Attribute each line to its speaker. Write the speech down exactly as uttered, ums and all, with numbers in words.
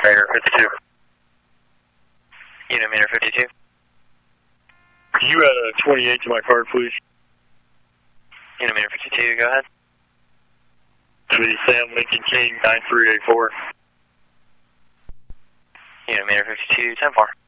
Speaker 1: Meter fifty-two.
Speaker 2: Unit Meter fifty-two.
Speaker 1: Can you add a twenty-eight to my card, please?
Speaker 2: Unit Meter fifty-two, go ahead.
Speaker 1: To the Sam Lincoln King nine three eight four.
Speaker 2: Unit Meter fifty-two, ten four.